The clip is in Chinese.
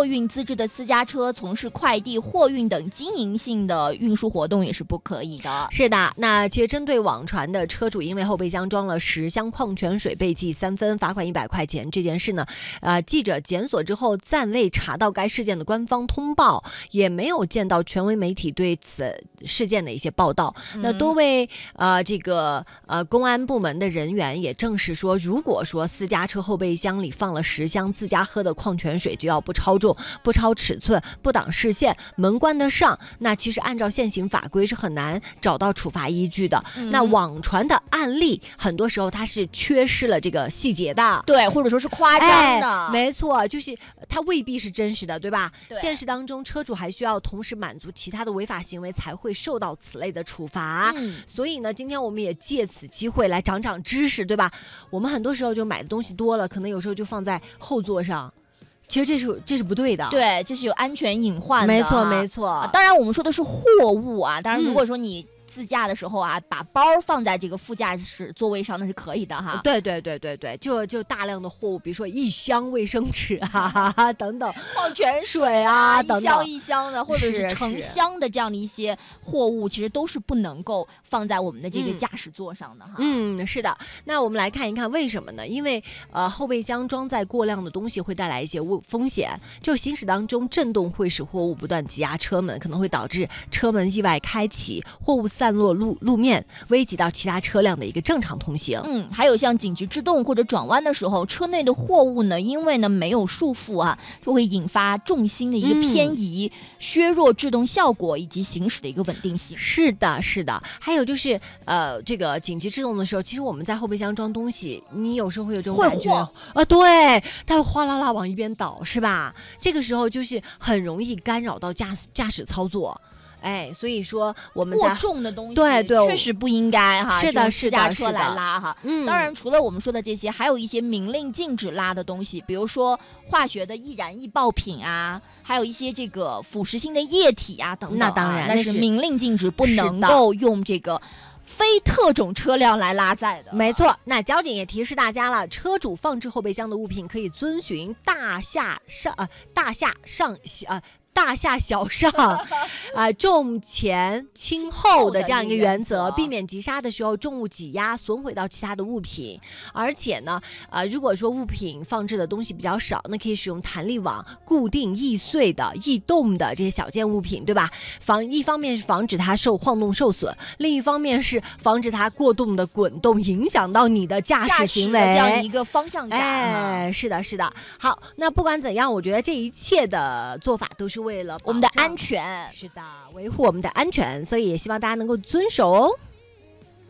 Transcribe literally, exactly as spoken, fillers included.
货运资质的私家车从事快递、货运等经营性的运输活动也是不可以的。 是的，那其实针对网传的车主因为后备箱装了十箱矿泉水被记三分，罚款一百块钱这件事呢，呃，记者检索之后暂未查到该事件的官方通报，也没有见到权威媒体对此事件的一些报道。嗯、那多位呃这个呃公安部门的人员也证实说，如果说私家车后备箱里放了十箱自家喝的矿泉水，只要不超重、不超尺寸、不挡视线、门关得上，那其实按照现行法规是很难找到处罚依据的。嗯、那网传的案例很多时候它是缺失了这个细节的， 对，或者说是夸张的， 哎、没错，就是它未必是真实的，对吧？ 对， 现实当中车主还需要同时满足其他的违法行为才会受到此类的处罚。嗯、所以呢，今天我们也借此机会来长长知识，对吧？我们很多时候就买的东西多了，可能有时候就放在后座上。其实这是这是不对的， 对，这是有安全隐患的， 没错没错、啊。 当然我们说的是货物啊，当然如果说你自驾的时候啊，嗯、把包放在这个副驾驶座位上，那是可以的哈。 对对对对对，就就大量的货物，比如说一箱卫生纸啊等等， 矿泉水啊等等， 一箱一箱的，或者是成箱的这样的一些货物，其实都是不能够放在我们的这个驾驶座上的哈。 嗯，是的。那我们来看一看为什么呢？因为呃后备箱装载过量的东西会带来一些风险，就行驶当中震动会使货物不断挤压车门，可能会导致车门意外开启，货物散落路路面，危及到其他车辆的一个正常通行。 嗯，还有像紧急制动或者转弯的时候，车内的货物呢，因为呢没有束缚啊，就会引发重心的一个偏移，嗯、削弱制动效果以及行驶的一个稳定性。 是的，是的。还有就是呃，这个紧急制动的时候，其实我们在后备箱装东西，你有时候会有这种感觉啊、呃，对，它会哗啦啦往一边倒，是吧？这个时候就是很容易干扰到驾驶驾驶操作。哎，所以说我们在过重的东西， 对对， 确实不应该哈。 是的，是的， 私家车来拉哈。嗯，当然除了我们说的这些，还有一些明令禁止拉的东西，比如说化学的易燃易爆品啊，还有一些这个腐蚀性的液体啊等等、啊。 那当然， 那是明令禁止，不能够用这个非特种车辆来拉载的。 没错，那交警也提示大家了，车主放置后备箱的物品可以遵循大下上呃大下上呃。大下小上，啊、呃，重前轻后的这样一个原则，避免急刹的时候重物挤压损毁到其他的物品。而且呢，呃，如果说物品放置的东西比较少，那可以使用弹力网固定易碎的、易动的这些小件物品，对吧？防一方面是防止它受晃动受损，另一方面是防止它过度的滚动，影响到你的驾驶行为这样一个方向感。 哎，是的，是的。好，那不管怎样，我觉得这一切的做法都是为了我们的安全， 是的，维护我们的安全，所以也希望大家能够遵守哦。